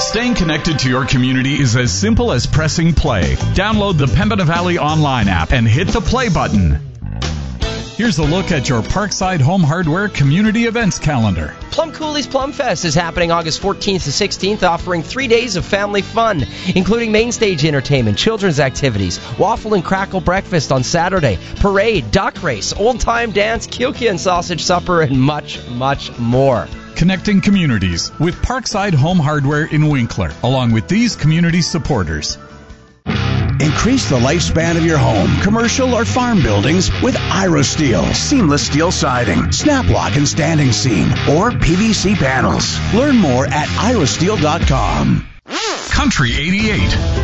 Staying connected to your community is as simple as pressing play. Download the Pembina Valley online app and hit the play button. Here's a look at your Parkside Home Hardware community events calendar. Plum Cooley's Plum Fest is happening August 14th to 16th, offering 3 days of family fun, including main stage entertainment, children's activities, waffle and crackle breakfast on Saturday, parade, duck race, old-time dance, Kilkia and sausage supper, and much, much more. Connecting communities with Parkside Home Hardware in Winkler, along with these community supporters. Increase the lifespan of your home, commercial or farm buildings with Irosteel. Seamless steel siding, snap lock and standing seam, or PVC panels. Learn more at irosteel.com. Country 88.